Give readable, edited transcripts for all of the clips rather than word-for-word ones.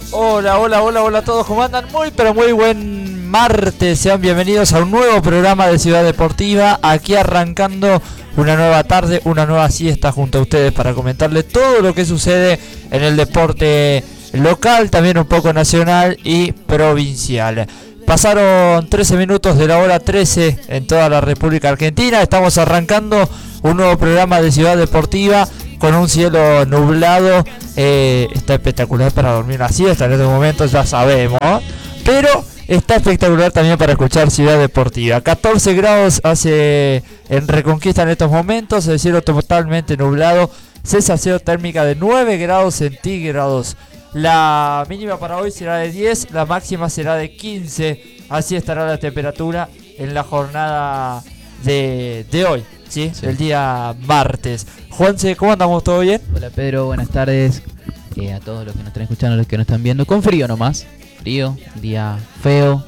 Hola, hola, hola, hola a todos, ¿cómo andan? Muy, pero muy buen martes. Sean bienvenidos a un nuevo programa de Ciudad Deportiva. Aquí arrancando una nueva tarde, una nueva siesta junto a ustedes para comentarles todo lo que sucede en el deporte local, también un poco nacional y provincial. Pasaron 13 minutos de la hora 13 en toda la República Argentina. Estamos arrancando un nuevo programa de Ciudad Deportiva con un cielo nublado. Está espectacular para dormir una siesta en este momento, ya sabemos, pero está espectacular también para escuchar Ciudad Deportiva. 14 grados hace en Reconquista en estos momentos, el cielo totalmente nublado, sensación térmica de 9 grados centígrados. La mínima para hoy será de 10, la máxima será de 15, así estará la temperatura en la jornada de hoy. ¿Sí? El día martes. Juanse, ¿cómo andamos? ¿Todo bien? Hola Pedro, buenas tardes a todos los que nos están escuchando, los que nos están viendo. Con frío nomás, frío, día feo,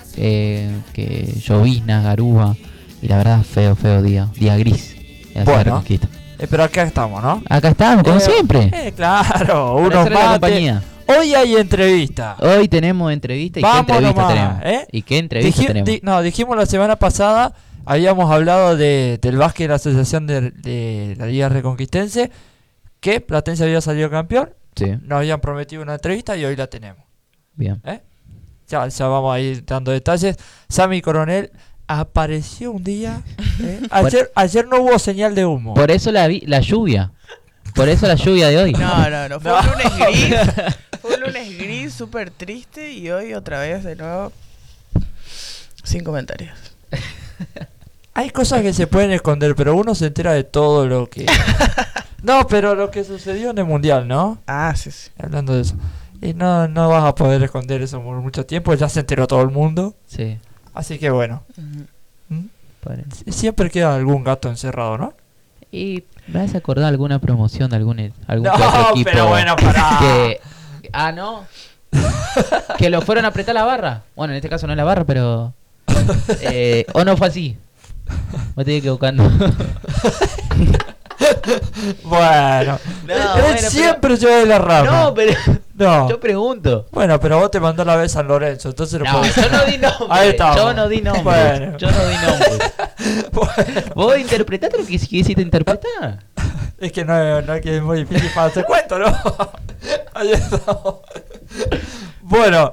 que llovizna, garúa, y la verdad feo día gris. Bueno, pero acá estamos, ¿no? Acá estamos, como siempre. Claro, unos mates. Hoy hay entrevista. Hoy tenemos entrevista. ¿Y qué entrevista tenemos? ¿Y qué entrevista tenemos? Dijimos la semana pasada. Habíamos hablado del básquet de la asociación de la Liga Reconquistense, que Platense había salido campeón. Sí. Nos habían prometido una entrevista y hoy la tenemos. Bien. Ya vamos a ir dando detalles. Sammy Coronel apareció un día. Ayer no hubo señal de humo. Por eso la lluvia. Por eso la lluvia de hoy. No. Fue un lunes gris. Fue un lunes gris, súper triste. Y hoy otra vez de nuevo sin comentarios. Hay cosas que se pueden esconder, pero uno se entera de todo lo que... No, pero lo que sucedió en el Mundial, ¿no? Ah, sí. Hablando de eso. Y no vas a poder esconder eso por mucho tiempo, ya se enteró todo el mundo. Sí. Así que bueno. Uh-huh. Siempre queda algún gato encerrado, ¿no? Y me vas a acordar alguna promoción de algún no, otro equipo pero bueno, pará. ¿No? Que lo fueron a apretar la barra. Bueno, en este caso no es la barra, pero... ¿O no fue así? Me estoy equivocando. Bueno, siempre yo de la rama. No, pero no. Yo pregunto. Bueno, pero vos te mandó la vez San Lorenzo, entonces no, yo no di nombre. Ahí estamos. Yo no di nombre. Bueno. Yo no di nombre. Bueno. ¿Vos interpretaste lo que quisiste interpretar? Es que no es que es muy difícil para hacer cuento, ¿no? Ahí estamos. Bueno,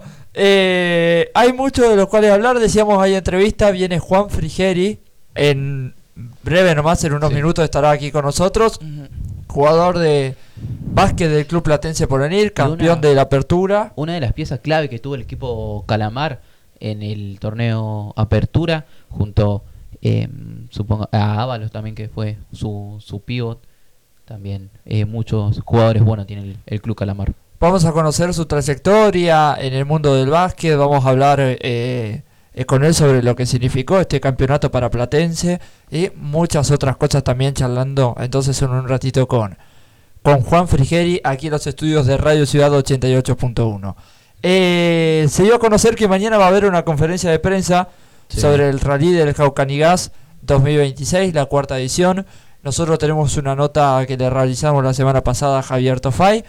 hay mucho de lo cual hablar. Decíamos, hay entrevista. Viene Juan Frigeri. En breve nomás, en unos minutos estará aquí con nosotros. Uh-huh. Jugador de básquet del Club Platense Porvenir, campeón de la Apertura. Una de las piezas clave que tuvo el equipo Calamar en el torneo Apertura, junto supongo a Ábalos también, que fue su pivot. También muchos jugadores buenos tiene el Club Calamar. Vamos a conocer su trayectoria en el mundo del básquet. Vamos a hablar con él sobre lo que significó este campeonato para Platense y muchas otras cosas también, charlando entonces en un ratito con Juan Frigeri aquí en los estudios de Radio Ciudad 88.1. Se dio a conocer que mañana va a haber una conferencia de prensa sobre el Rally del Jaucanigas 2026, la cuarta edición. Nosotros tenemos una nota que le realizamos la semana pasada a Javier Tofay,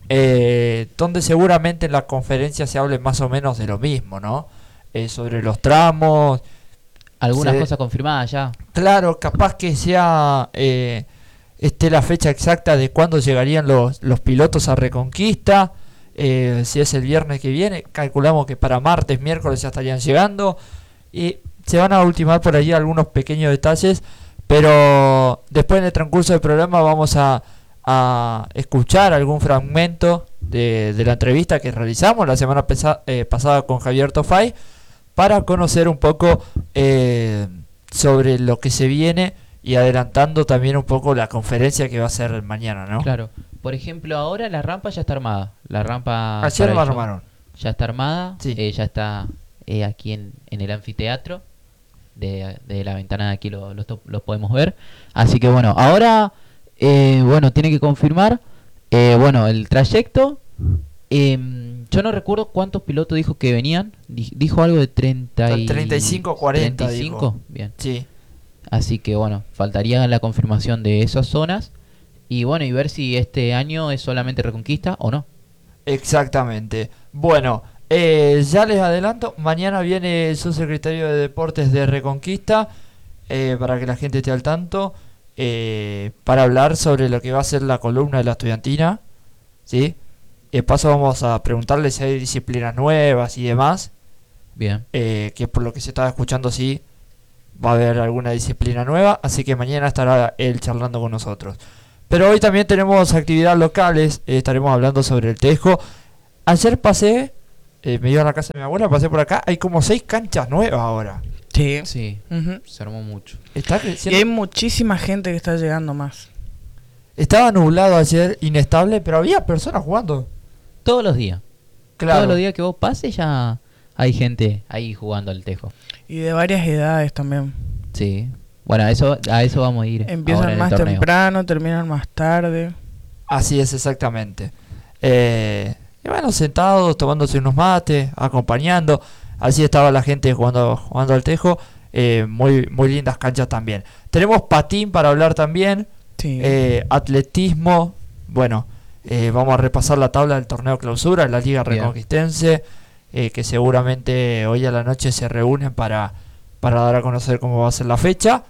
donde seguramente en la conferencia se hable más o menos de lo mismo, ¿no? Sobre los tramos. Algunas cosas confirmadas ya. Claro, capaz que sea esté la fecha exacta de cuándo llegarían los pilotos a Reconquista. Si es el viernes que viene, calculamos que para martes, miércoles ya estarían llegando. Y se van a ultimar por allí algunos pequeños detalles. Pero después en el transcurso del programa vamos a escuchar algún fragmento de la entrevista que realizamos la semana pasada con Javier Tofay, para conocer un poco sobre lo que se viene y adelantando también un poco la conferencia que va a ser mañana, ¿no? Claro. Por ejemplo, ahora la rampa ya está armada. La rampa ayer la armaron. Ya está armada. Sí. Ya está aquí en el anfiteatro. De la ventana de aquí los podemos ver. Así que bueno, ahora tiene que confirmar el trayecto. Yo no recuerdo cuántos pilotos dijo que venían. Dijo algo de 35 40. 35, dijo. Bien. Sí. Así que faltaría la confirmación de esas zonas. Y ver si este año es solamente Reconquista o no. Exactamente. Bueno, ya les adelanto, mañana viene el subsecretario de Deportes de Reconquista, para que la gente esté al tanto, para hablar sobre lo que va a ser la columna de la estudiantina, ¿sí? De paso vamos a preguntarle si hay disciplinas nuevas y demás, Bien. que por lo que se estaba escuchando sí va a haber alguna disciplina nueva, así que mañana estará él charlando con nosotros. Pero hoy también tenemos actividades locales, estaremos hablando sobre el tejo. Ayer pasé, me iba a la casa de mi abuela, pasé por acá, hay como 6 canchas nuevas ahora. Sí. Sí, Ujú. se armó mucho. Está Y creciendo. hay muchísima gente que está llegando más. Estaba nublado ayer, inestable, pero había personas jugando. Todos los días. Claro. Todos los días que vos pases ya hay gente ahí jugando al tejo. Y de varias edades también. Sí. Bueno, a eso vamos a ir. ahora Empiezan en el más torneo. temprano, terminan más tarde. Así es, exactamente. Y bueno, sentados, tomándose unos mates, acompañando. Así estaba la gente jugando al tejo. Muy lindas canchas también. Tenemos patín para hablar también. Sí. Atletismo. Bueno, vamos a repasar la tabla del torneo clausura de la Liga Bien. Reconquistense. Que seguramente hoy a la noche se reúnen para dar a conocer cómo va a ser la fecha.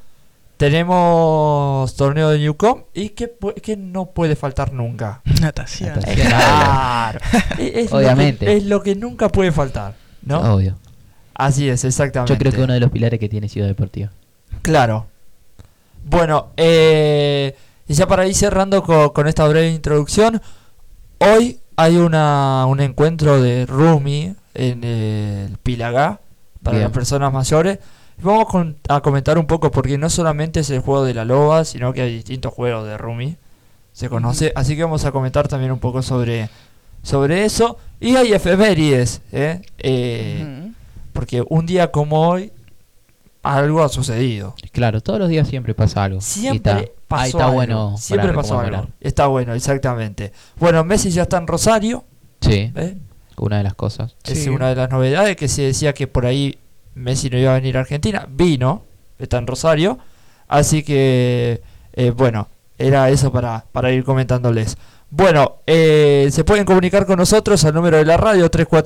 Tenemos torneo de Newcom y que no puede faltar nunca. Natación. Natación. Claro. Es Obviamente. es lo que nunca puede faltar, ¿no? Obvio. Así es, exactamente. Yo creo que uno de los pilares que tiene Ciudad Deportiva. Claro. Bueno, y ya para ir cerrando con esta breve introducción, hoy hay un encuentro de Rumi en el Pilagá para Bien. las personas mayores. Vamos a comentar un poco porque no solamente es el juego de la loba, sino que hay distintos juegos de Rumi, se conoce, así que vamos a comentar también un poco sobre eso. Y hay efemérides, Ujú. porque un día como hoy algo ha sucedido. Claro, todos los días siempre pasa algo. Siempre ahí pasó está algo. bueno. Siempre para pasó algo. conmemorar. Está bueno, exactamente. Bueno, Messi ya está en Rosario. Sí, ¿eh? una de las cosas. Es Sí. una de las novedades, que se decía que por ahí Messi no iba a venir a Argentina. Vino, está en Rosario. Así que, bueno, era eso para ir comentándoles. Bueno, se pueden comunicar con nosotros al número de la radio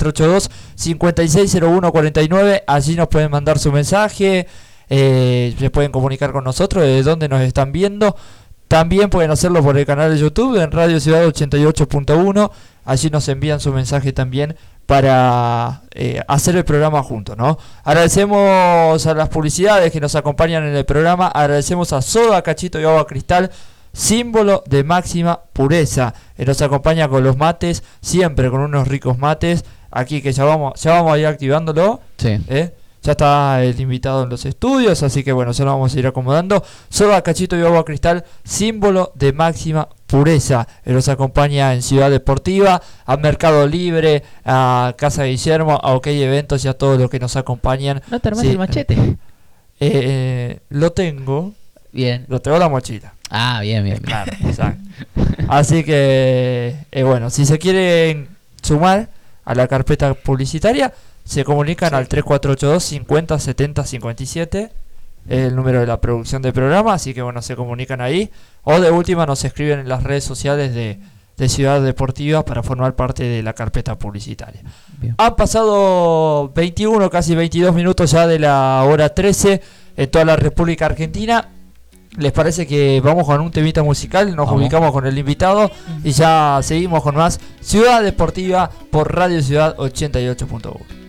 3482-560149. Allí nos pueden mandar su mensaje. Se pueden comunicar con nosotros desde donde nos están viendo. También pueden hacerlo por el canal de YouTube en Radio Ciudad 88.1. Allí nos envían su mensaje también para hacer el programa juntos, ¿no? Agradecemos a las publicidades que nos acompañan en el programa. Agradecemos a Soda, Cachito y Agua Cristal, símbolo de máxima pureza. Nos acompaña con los mates, siempre con unos ricos mates. Aquí que ya vamos a ir activándolo. Sí. Ya está el invitado en los estudios, así que bueno, ya lo vamos a ir acomodando. Soda, Cachito y Agua Cristal, símbolo de máxima pureza. Nos acompaña en Ciudad Deportiva, a Mercado Libre, a Casa Guillermo, a OK Eventos y a todos los que nos acompañan. ¿No te armaste Sí. el machete? Lo tengo Bien. en la mochila. Ah, bien, bien. Claro, exacto. Así que, bueno, si se quieren sumar a la carpeta publicitaria, se comunican Sí. al 3482 50 70 57, el número de la producción del programa, así que bueno, se comunican ahí, o de última nos escriben en las redes sociales de Ciudad Deportiva para formar parte de la carpeta publicitaria. Bien. Han pasado 21, casi 22 minutos ya de la hora 13 en toda la República Argentina. ¿Les parece que vamos con un temita musical? Nos Vamos. ubicamos con el invitado y ya seguimos con más Ciudad Deportiva por Radio Ciudad 88.1.